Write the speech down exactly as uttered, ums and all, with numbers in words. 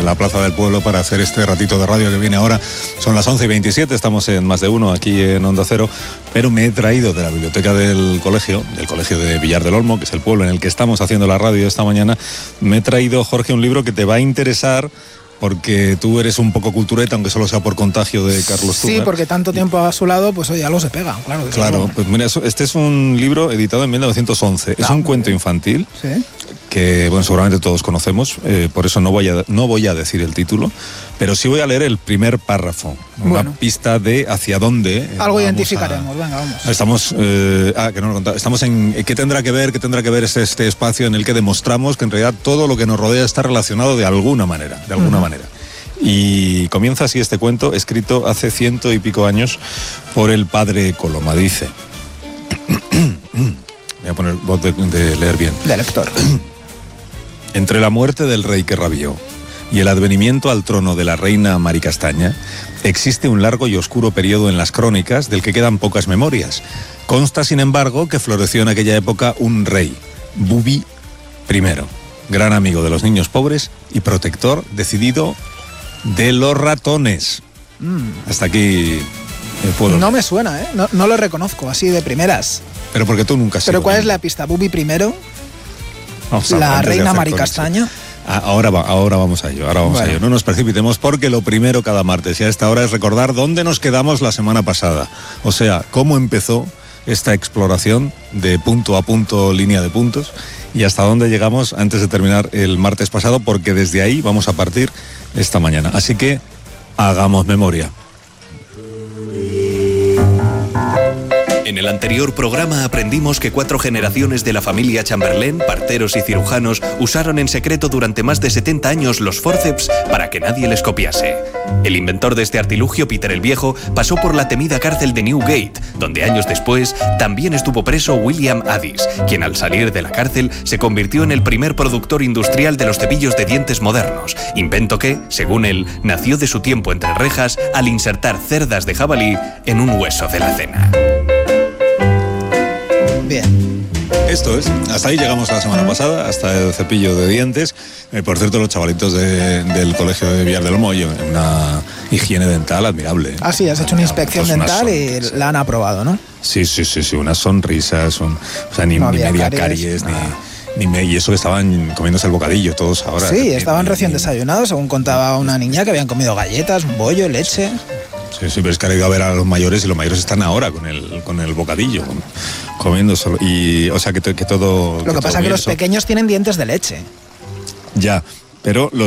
la Plaza del Pueblo para hacer este ratito de radio que viene ahora. Son las once y veintisiete, estamos en Más de Uno, aquí en Onda Cero, pero me he traído de la biblioteca del colegio, del colegio de Villar del Olmo, que es el pueblo en el que estamos haciendo la radio esta mañana, me he traído, Jorge, un libro que te va a interesar, porque tú eres un poco cultureta, aunque solo sea por contagio de Carlos Zucker. Sí, porque tanto tiempo a su lado, pues oye, algo se pega, claro. Claro, seguro. pues mira, este es un libro editado en mil novecientos once. Es Ah, un cuento bien. infantil, Sí. que bueno, seguramente todos conocemos, eh, por eso no voy, a, no voy a decir el título, pero sí voy a leer el primer párrafo, una Bueno. pista de hacia dónde. eh, Algo vamos identificaremos, a- venga, vamos. Estamos, eh, ah, que no lo he contado, estamos en, ¿qué tendrá que ver? ¿Qué tendrá que ver es este espacio en el que demostramos que en realidad todo lo que nos rodea está relacionado de alguna manera, de alguna Uh-huh. manera? Y comienza así este cuento, escrito hace ciento y pico años por el padre Coloma. Dice, voy a poner voz de, de leer bien. De lector. Entre la muerte del rey que rabió y el advenimiento al trono de la reina Maricastaña, existe un largo y oscuro periodo en las crónicas del que quedan pocas memorias. Consta, sin embargo, que floreció en aquella época un rey, Bubi primero, gran amigo de los niños pobres y protector decidido de los ratones. Mm. Hasta aquí el pueblo. No me suena, ¿eh? No, no lo reconozco, así de primeras. Pero porque tú nunca has Pero sido ¿cuál es niño. la pista? Bubi primero, Vamos a- la antes de reina hacer Maricastaña. conexión. Ah, Ahora, va, ahora vamos a ello, ahora vamos Bueno. a ello. No nos precipitemos porque lo primero cada martes y a esta hora es recordar dónde nos quedamos la semana pasada. O sea, cómo empezó esta exploración de punto a punto, línea de puntos, y hasta dónde llegamos antes de terminar el martes pasado, porque desde ahí vamos a partir esta mañana. Así que hagamos memoria. En el anterior programa aprendimos que cuatro generaciones de la familia Chamberlain, parteros y cirujanos, usaron en secreto durante más de setenta años los forceps para que nadie les copiase. El inventor de este artilugio, Peter el Viejo, pasó por la temida cárcel de Newgate, donde años después también estuvo preso William Addis, quien al salir de la cárcel se convirtió en el primer productor industrial de los cepillos de dientes modernos, invento que, según él, nació de su tiempo entre rejas al insertar cerdas de jabalí en un hueso de la cena. Bien. Esto es, hasta ahí llegamos la semana pasada, hasta el cepillo de dientes. Eh, por cierto, los chavalitos de- del colegio de Villar del Olmo, oye, una higiene dental admirable. Ah, sí, has hecho una inspección Pues unas dental y sonrisas. la han aprobado, ¿no? Sí, sí, sí, sí, unas sonrisas, un, o sea, ni, No ni había media caries, caries, ni, nada. ni me- y eso que estaban comiéndose el bocadillo todos ahora. Sí, Ni- estaban ni- recién ni- desayunados, según contaba una niña, que habían comido galletas, un bollo, leche. Sí, sí, pero es que han ido a ver a los mayores y los mayores están ahora con el, con el bocadillo, comiendo solo. Y, o sea, que, to- que todo. Lo que pasa es que todo los bien, eso. pequeños tienen dientes de leche. Ya, pero los